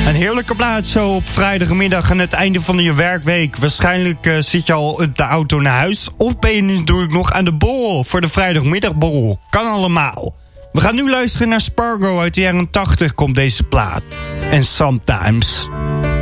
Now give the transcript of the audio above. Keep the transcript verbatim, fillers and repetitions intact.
Een heerlijke plaats zo op vrijdagmiddag aan het einde van je werkweek. Waarschijnlijk uh, zit je al op de auto naar huis. Of ben je nu natuurlijk nog aan de borrel voor de vrijdagmiddagborrel. Kan allemaal. We gaan nu luisteren naar Spargo uit de jaren tachtig komt deze plaat. En Sometimes.